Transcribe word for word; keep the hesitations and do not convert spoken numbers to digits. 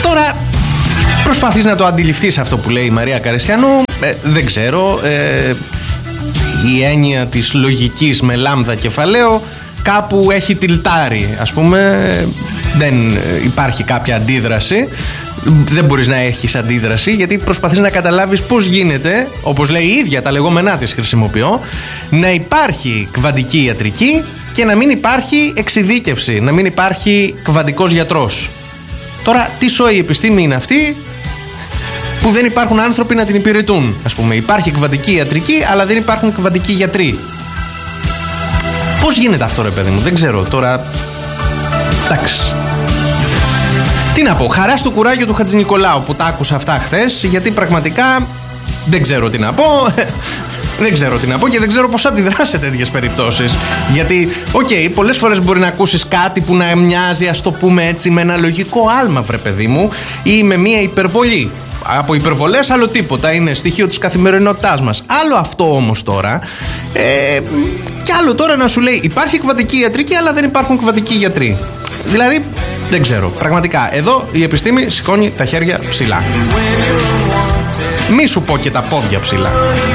Τώρα προσπαθείς να το αντιληφθείς αυτό που λέει η Μαρία Καρεστιανού. ε, Δεν ξέρω, ε, η έννοια της λογικής με λάμδα κεφαλαίο κάπου έχει τιλτάρει, ας πούμε. Δεν υπάρχει κάποια αντίδραση. Δεν μπορείς να έχεις αντίδραση, γιατί προσπαθείς να καταλάβεις πώς γίνεται, όπως λέει η ίδια, τα λεγόμενά της χρησιμοποιώ, να υπάρχει κβαντική ιατρική και να μην υπάρχει εξειδίκευση, να μην υπάρχει κβαντικός γιατρός. Τώρα, τι σόη επιστήμη είναι αυτή που δεν υπάρχουν άνθρωποι να την υπηρετούν? Ας πούμε, υπάρχει κβαντική ιατρική, αλλά δεν υπάρχουν κβαντικοί γιατροί. Πώς γίνεται αυτό, ρε παιδί μου? Δεν ξέρω τώρα. Εντάξει. Τι να πω, χαρά στο κουράγιο του Χατζηνικολάου που τα άκουσα αυτά χθες, γιατί πραγματικά δεν ξέρω τι να πω. Δεν ξέρω τι να πω και δεν ξέρω πώς αντιδρά σε τέτοιες περιπτώσεις. Γιατί, οκ, okay, πολλές φορές μπορεί να ακούσεις κάτι που να μοιάζει, ας το πούμε έτσι, με ένα λογικό άλμα, βρε παιδί μου, ή με μία υπερβολή. Από υπερβολές άλλο τίποτα, είναι στοιχείο της καθημερινότητάς μας. Άλλο αυτό όμως τώρα. Ε, και άλλο τώρα να σου λέει υπάρχει κβαντική ιατρική, αλλά δεν υπάρχουν κβαντικοί γιατροί. Δηλαδή, δεν ξέρω. Πραγματικά, εδώ η επιστήμη σηκώνει τα χέρια ψηλά. Μη σου πω και τα πόδια ψηλά.